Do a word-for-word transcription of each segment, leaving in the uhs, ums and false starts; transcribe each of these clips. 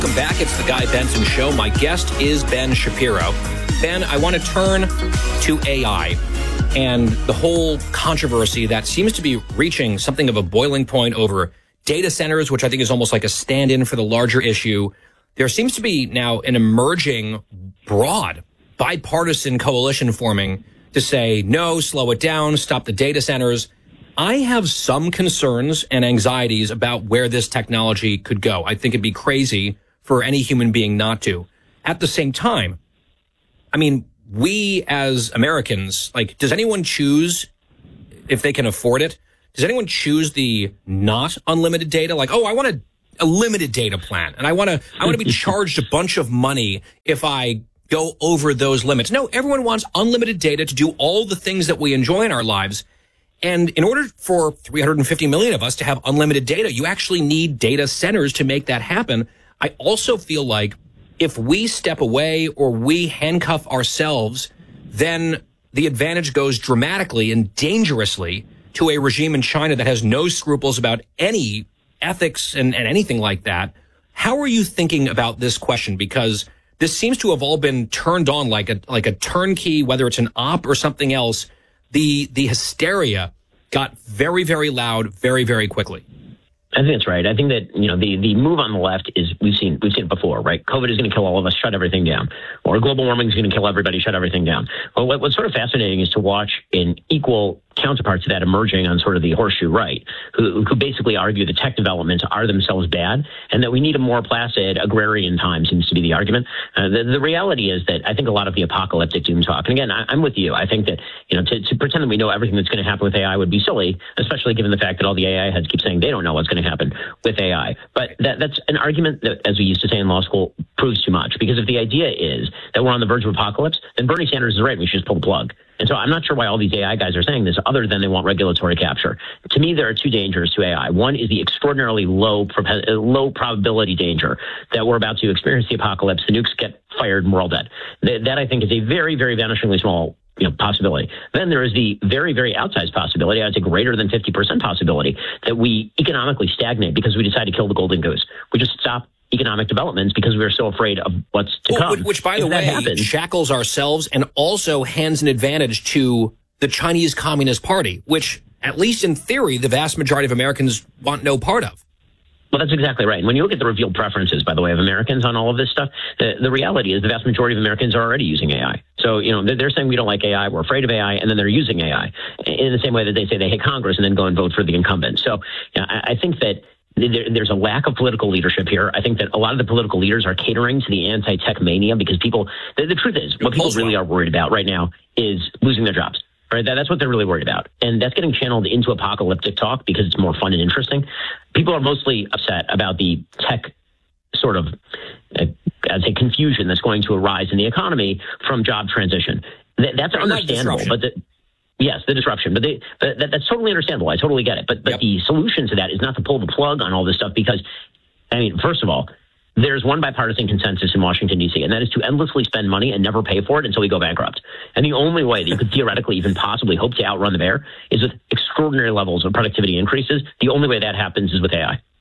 Welcome back. It's the Guy Benson Show. My guest is Ben Shapiro. Ben, I want to turn to A I and the whole controversy that seems to be reaching something of a boiling point over data centers, which I think is almost like a stand-in for the larger issue. There seems to be now an emerging broad bipartisan coalition forming to say, no, slow it down, stop the data centers. I have some concerns and anxieties about where this technology could go. I think it'd be crazy for any human being not to. At the same time, I mean, we as Americans, like, does anyone choose if they can afford it? Does anyone choose the not unlimited data? Like, oh, I want a, a limited data plan, and I want to I want to be charged a bunch of money if I go over those limits. No, everyone wants unlimited data to do all the things that we enjoy in our lives. And in order for three hundred fifty million of us to have unlimited data, you actually need data centers to make that happen. I also feel like if we step away or we handcuff ourselves, then the advantage goes dramatically and dangerously to a regime in China that has no scruples about any ethics and, and anything like that. How are you thinking about this question? Because this seems to have all been turned on like a like a turnkey, whether it's an op or something else. The the hysteria got very, very loud very, very quickly. I think that's right. I think that, you know, the, the move on the left is we've seen we've seen it before, right? COVID is going to kill all of us, shut everything down. Or global warming is going to kill everybody, shut everything down. Well, what, what's sort of fascinating is to watch an equal counterpart to that emerging on sort of the horseshoe right, who, who basically argue that tech developments are themselves bad and that we need a more placid agrarian time seems to be the argument. Uh, the, the reality is that I think a lot of the apocalyptic doom talk, and again, I, I'm with you. I think that, you know, to, to pretend that we know everything that's going to happen with A I would be silly, especially given the fact that all the A I heads keep saying they don't know what's going to happen with A I. But that, that's an argument that, as we used to say in law school, proves too much. Because if the idea is that we're on the verge of apocalypse, then Bernie Sanders is right. We should just pull the plug. And so I'm not sure why all these A I guys are saying this other than they want regulatory capture. To me, there are two dangers to A I. One is the extraordinarily low low probability danger that we're about to experience the apocalypse, the nukes get fired and we're all dead. That, that I think is a very, very vanishingly small you know, possibility. Then there is the very, very outsized possibility, I'd say greater than fifty percent possibility, that we economically stagnate because we decide to kill the golden goose. We just stop economic developments because we are so afraid of what's to well, come. Which, by the way, happens, shackles ourselves and also hands an advantage to the Chinese Communist Party, which, at least in theory, the vast majority of Americans want no part of. Well, that's exactly right. And when you look at the revealed preferences, by the way, of Americans on all of this stuff, the, the reality is the vast majority of Americans are already using A I. So, you know, they're, they're saying we don't like A I, we're afraid of A I, and then they're using A I in the same way that they say they hate Congress and then go and vote for the incumbent. So you know, I, I think that There, there's a lack of political leadership here. I think that a lot of the political leaders are catering to the anti-tech mania because people, the, the truth is, what people really are worried about right now is losing their jobs. Right? That, that's what they're really worried about. And that's getting channeled into apocalyptic talk because it's more fun and interesting. People are mostly upset about the tech sort of, uh, I'd say, confusion that's going to arise in the economy from job transition. That, that's understandable, but the, Yes, the disruption, but, they, but that, that's totally understandable. I totally get it. But but yep. The solution to that is not to pull the plug on all this stuff because, I mean, first of all, there's one bipartisan consensus in Washington, D C, and that is to endlessly spend money and never pay for it until we go bankrupt. And the only way that you could theoretically even possibly hope to outrun the bear is with extraordinary levels of productivity increases. The only way that happens is with A I.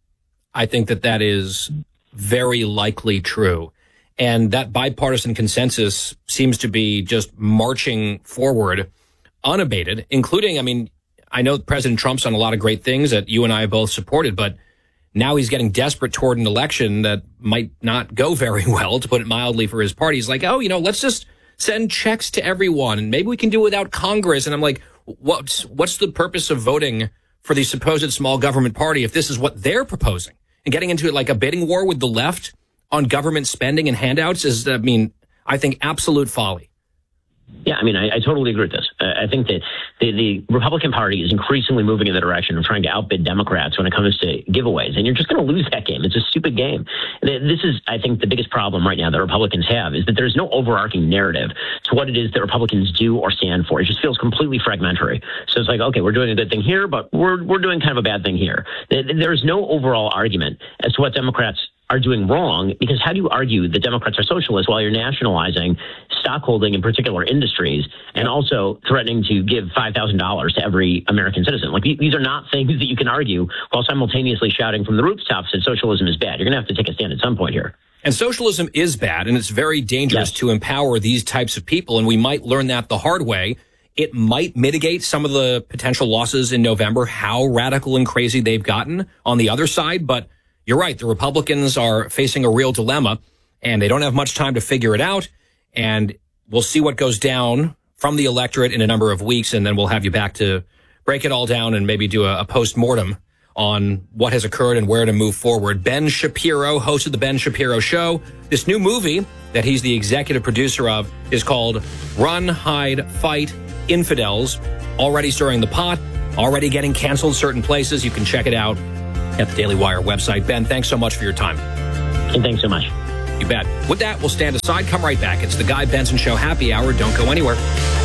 I think that that is very likely true. And that bipartisan consensus seems to be just marching forward unabated, including, I mean, I know President Trump's done a lot of great things that you and I have both supported, but now he's getting desperate toward an election that might not go very well, to put it mildly, for his party. He's like, oh, you know, let's just send checks to everyone and maybe we can do it without Congress. And I'm like, what's, what's the purpose of voting for the supposed small government party if this is what they're proposing? And getting into it like a bidding war with the left on government spending and handouts is, I mean, I think absolute folly. Yeah, I mean, I, I totally agree with this. Uh, I think that the, the Republican Party is increasingly moving in the direction of trying to outbid Democrats when it comes to giveaways, and you're just going to lose that game. It's a stupid game. This is, I think, the biggest problem right now that Republicans have is that there's no overarching narrative to what it is that Republicans do or stand for. It just feels completely fragmentary. So it's like, okay, we're doing a good thing here, but we're we're doing kind of a bad thing here. There's no overall argument as to what Democrats are doing wrong, because how do you argue the Democrats are socialists while you're nationalizing stockholding in particular industries and also threatening to give five thousand dollars to every American citizen? Like, these are not things that you can argue while simultaneously shouting from the rooftops that socialism is bad. You're going to have to take a stand at some point here. And socialism is bad, and it's very dangerous yes. to empower these types of people, and we might learn that the hard way. It might mitigate some of the potential losses in November, how radical and crazy they've gotten on the other side, but you're right. The Republicans are facing a real dilemma, and they don't have much time to figure it out. And we'll see what goes down from the electorate in a number of weeks, and then we'll have you back to break it all down and maybe do a, a post-mortem on what has occurred and where to move forward. Ben Shapiro, host of The Ben Shapiro Show. This new movie that he's the executive producer of is called Run, Hide, Fight, Infidels. Already stirring the pot, already getting canceled certain places. You can check it out at the Daily Wire website. Ben, thanks so much for your time. And thanks so much. You bet. With that, we'll stand aside. Come right back. It's the Guy Benson Show Happy Hour. Don't go anywhere.